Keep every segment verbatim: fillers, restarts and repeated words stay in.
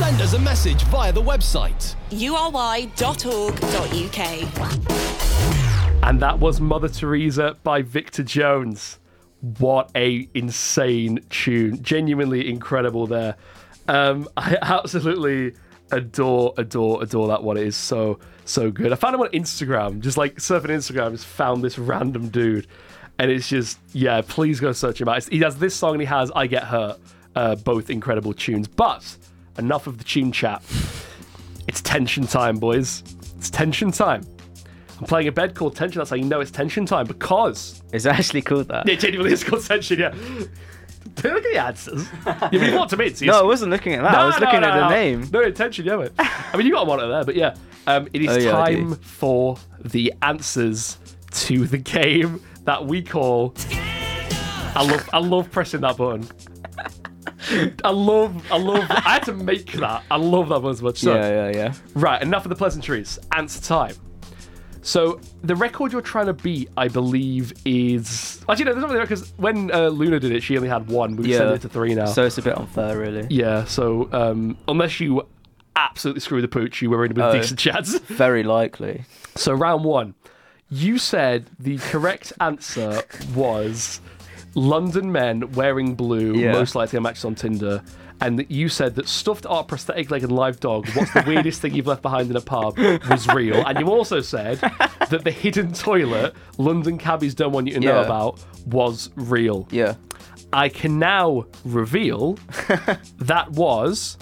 Send us a message via the website u r y dot org dot u k. And that was Mother Teresa by Victor Jones. What a insane tune. Genuinely incredible there. Um, I absolutely adore, adore, adore that one. It is so, so good. I found him on Instagram, just like surfing Instagram, just found this random dude. And it's just, yeah, please go search him out. He has this song and he has I Get Hurt, uh, both incredible tunes. But enough of the tune chat. It's tension time, boys. It's tension time. I'm playing a bed called Tension. That's how you know it's tension time, because... It's actually called that. It genuinely is called Tension, yeah. Don't look at the answers. You mean what to me? No, I wasn't looking at that. No, I was no, looking no, at the no. name. No, Tension, yeah, mate. I mean, you got a monitor there, but yeah. Um, it is Oh, yeah, I time do. for the answers to the game that we call... I love, I love pressing that button. I love, I love, I had to make that. I love that one so much. So, Yeah, yeah, yeah. right, enough of the pleasantries. Answer time. So, the record you're trying to beat, I believe, is... Actually, no, there's not really, because when uh, Luna did it, she only had one. We've Yeah. sent it to three now. So it's a bit unfair, really. Yeah, so um, unless you absolutely screw the pooch, you were in with Oh. a decent chance. Very likely. So, round one. You said the correct answer was London men wearing blue, Yeah. most likely a match on Tinder. And that you said that stuffed art, prosthetic leg, and live dog, what's the weirdest thing you've left behind in a pub, was real. And you also said that the hidden toilet London cabbies don't want you to know Yeah. about was real. Yeah. I can now reveal that was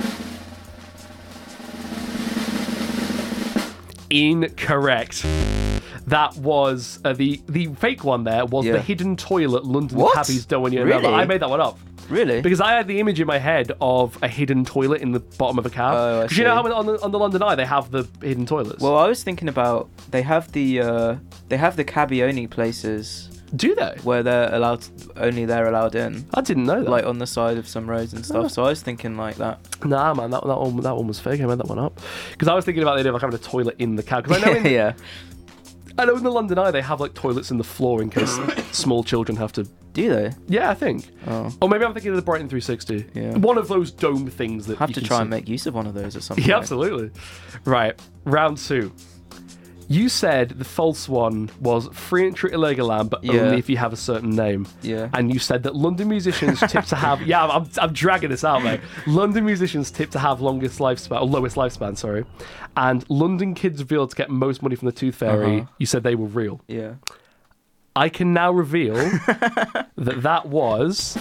incorrect. That was uh, the the fake one. There was Yeah. the hidden toilet London What? cabbies don't want you to know Really? about. I made that one up. Really? Because I had the image in my head of a hidden toilet in the bottom of a cab. Oh, I Because you know see. how on the, on the London Eye they have the hidden toilets? Well, I was thinking about they have the uh, they have the cabbie only places do they? where they're allowed only they're allowed in, I didn't know that. like on the side of some roads and stuff. So I was thinking like that. Nah, man, that, that one that one was fake. I made that one up. Because I was thinking about the idea of like having a toilet in the cab. Because I know in, yeah. I know in the London Eye they have like toilets in the floor in case small children have to. Do they? Yeah, I think. Oh. Or maybe I'm thinking of the Brighton three sixty. Yeah. One of those dome things that Have you to can try see. and make use of one of those at some point. Yeah, absolutely. Right, round two. You said the false one was free entry to Legoland, but Yeah. only if you have a certain name. Yeah. And you said that London musicians tip to have... Yeah, I'm, I'm dragging this out, mate. London musicians tip to have longest lifespan, or lowest lifespan, sorry. And London kids revealed to get most money from the Tooth Fairy. Uh-huh. You said they were real. Yeah. I can now reveal that that was...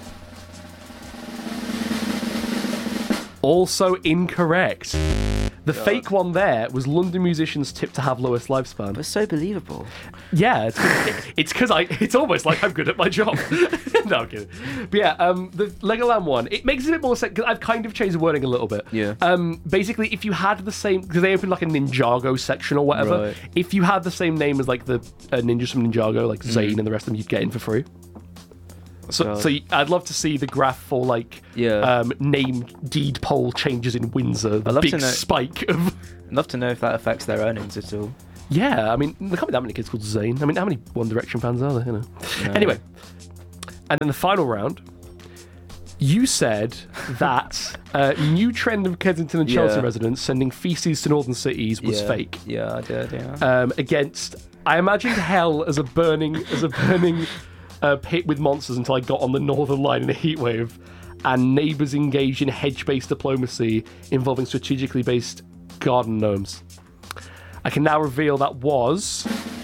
also incorrect. The fake one there was London musicians tip to have lowest lifespan. But so believable. Yeah, it's it's because I it's almost like I'm good at my job. No, I'm kidding. But yeah, um, the Legoland one, it makes a bit more sense because I've kind of changed the wording a little bit. Yeah. Um, basically, if you had the same, because they opened like a Ninjago section or whatever, Right. if you had the same name as like the uh, ninjas from Ninjago, like Zayn and the rest of them, you'd get in for free. So, God. so I'd love to see the graph for like Yeah. um, name deed poll changes in Windsor. The I'd love big to know- spike of. I'd love to know if that affects their earnings at all. Yeah, I mean, there can't be that many kids called Zayn. I mean, how many One Direction fans are there? You know. No. Anyway, and then the final round, you said that uh, new trend of Kensington and Chelsea Yeah. residents sending feces to northern cities was yeah. fake. Yeah, I did, yeah. Um, against, I imagined hell as a burning as a burning uh, pit with monsters until I got on the northern line in a heatwave, and neighbours engaged in hedge-based diplomacy involving strategically based garden gnomes. I can now reveal that was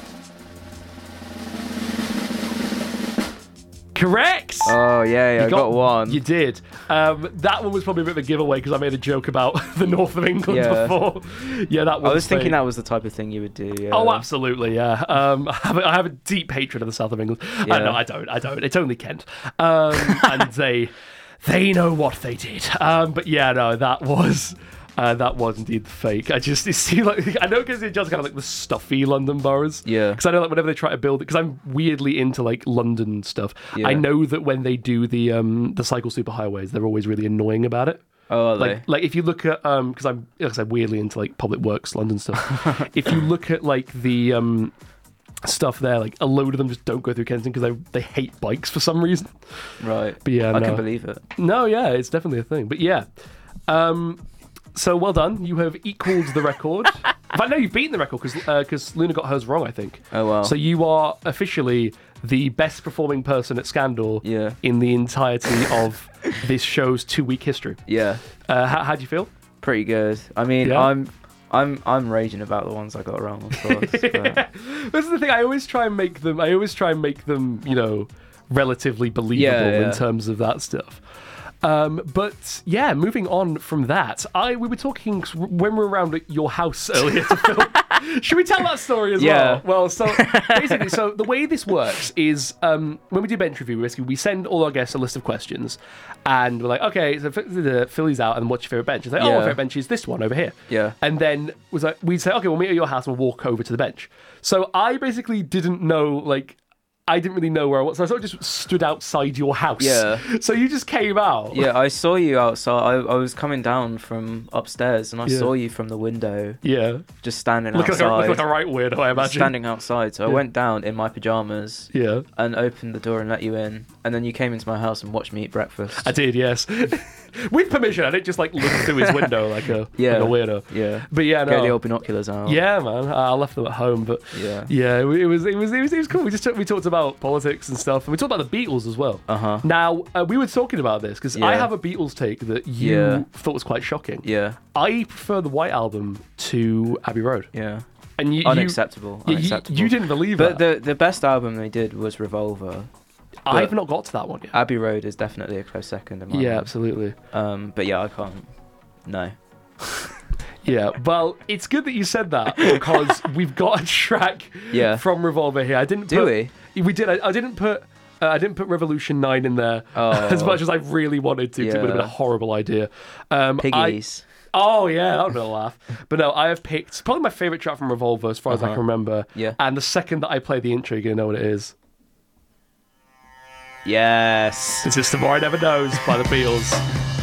correct. Oh, yeah, yeah, You I got, one. You did. Um, that one was probably a bit of a giveaway because I made a joke about the north of England Yeah. before. Yeah, that was. I was thinking fake. that was the type of thing you would do, yeah. Oh, absolutely, yeah. Um, I, have a, I have a deep hatred of the south of England. Uh, Yeah. no, I don't. I don't. It's only Kent, um, and they they know what they did. Um, but yeah, no, that was. Uh, that was indeed fake. I just it seemed like I know because it's just kind of like the stuffy London boroughs. Yeah. Because I know like whenever they try to build it, because I'm weirdly into like London stuff. Yeah. I know that when they do the um the cycle superhighways, they're always really annoying about it. Oh, are Like, they? like if you look at um, because I'm, like I said, weirdly into like public works London stuff. If you look at like the um stuff there, like a load of them just don't go through Kensington because they they hate bikes for some reason. Right. But yeah, I no. can believe it. No, yeah, it's definitely a thing. But yeah, um, So well done. You have equalled the record. In fact, no, you've beaten the record because because Luna got hers wrong, I think. Oh, wow. So you are officially the best performing person at Scandal Yeah. in the entirety of this show's two-week history. Yeah. Uh, how, how do you feel? Pretty good. I mean, Yeah? I'm I'm I'm raging about the ones I got wrong, of course. but- This is the thing. I always try and make them. I always try and make them. You know, relatively believable Yeah, yeah. in terms of that stuff. Um, but yeah, moving on from that, I we were talking when we were around at your house earlier to film. Should we tell that story as Yeah. well? Well, so basically, so the way this works is um, when we do bench review, basically we send all our guests a list of questions, and we're like, okay, so the Philly's out, and what's your favorite bench? It's like, oh, my Yeah. favorite bench is this one over here. Yeah. And then was like, we'd say, okay, we'll meet at your house and we'll walk over to the bench. So I basically didn't know, like. I didn't really know where I was, so I sort of just stood outside your house. Yeah. So you just came out. Yeah, I saw you outside. I, I was coming down from upstairs, and I Yeah. saw you from the window, Yeah. just standing Looking like, a, outside. looking like a right weirdo, I imagine. standing outside. So I Yeah. went down in my pajamas Yeah. and opened the door and let you in. And then you came into my house and watched me eat breakfast. I did, yes. With permission. I didn't just like look through his window like a, Yeah. like a weirdo. Yeah. But yeah, Get the no. old binoculars out. Yeah, man. I left them at home, but Yeah. yeah, it was it was it was, it was cool. We just took, we talked about politics and stuff, and we talked about the Beatles as well. Uh huh. Now uh, we were talking about this because I Yeah. have a Beatles take that you Yeah. thought was quite shocking. Yeah. I prefer the White Album to Abbey Road, Yeah. and you, you Unacceptable. Yeah, you, Unacceptable. you didn't believe But that. the the best album they did was Revolver. I've not got to that one yet. Abbey Road is definitely a close second in my Yeah, mind. absolutely. Um, but yeah, I can't. No. Yeah, well, it's good that you said that because we've got a track Yeah. from Revolver here. I didn't. Do put, we? We did. I, I didn't put. Uh, I didn't put Revolution nine in there Oh. as much as I really wanted to. 'Cause it would have been a Yeah. horrible idea. Um, I- Piggies. Oh yeah, that would have been a laugh. But no, I have picked probably my favorite track from Revolver as far as I Uh-huh. can remember. Yeah. And the second that I play the intro, you're gonna know what it is. Yes. It's just Tomorrow Never Knows by the Beatles.